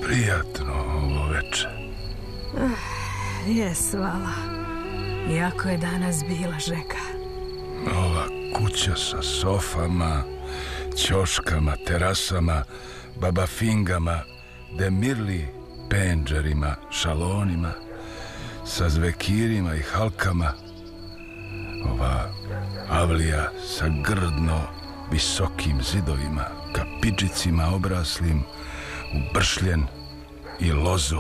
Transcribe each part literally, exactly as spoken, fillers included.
Prijatno ovo veče. Jes, vala. Iako je danas bila žega. Ova kuća sa sofama, ćoškama, terasama, babafingama, demirli, penđerima, šalonima, sa zvekirima i halkama. Ova avlija sa grdno visokim zidovima, kapidžicima obraslim u bršljen i lozu.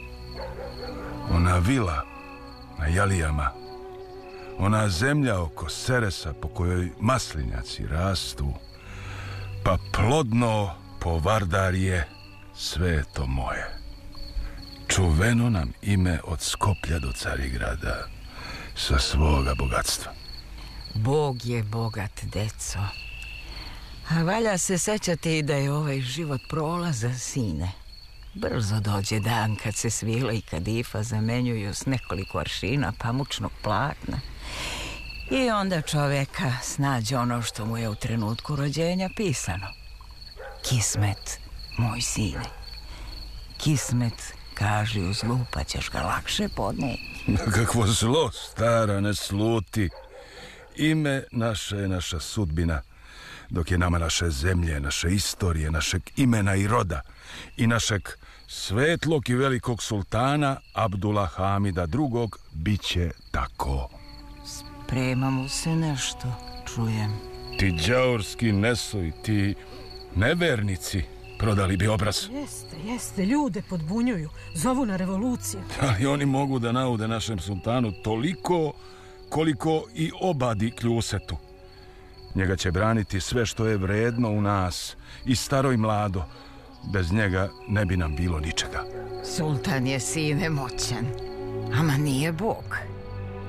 Ona vila na jalijama, ona zemlja oko Seresa po kojoj maslinjaci rastu, pa plodno povardarje, sve je to moje. Čuveno nam ime od Skoplja do Carigrada sa svoga bogatstva. Bog je bogat, deco. A valja se sećati i da je ovaj život prolazan, sine. Brzo dođe dan kad se svila i kadifa zamenjuju s nekoliko aršina pamučnog platna. I onda čoveka snađe ono što mu je u trenutku rođenja pisano. Kismet, moj sine. Kismet, kaži u zlu, pa ćeš ga lakše podneti. Kakvo zlo, stara, ne sluti. Ime naše je naša sudbina, dok je nama naše zemlje, naše istorije, našeg imena i roda i našeg svetlog i velikog sultana Abdula Hamida drugog bit će tako. Sprema mu se nešto, čujem. Ti đaurski nesoj, ti nevernici prodali bi obraz. Jeste, jeste, ljude podbunjuju, zovu na revoluciju. Ali oni mogu da naude našem sultanu toliko koliko i obadi kljusetu. Njega će braniti sve što je vredno u nas, i staro i mlado. Bez njega ne bi nam bilo ničega. Sultan je, sine, moćan, ama nije Bog.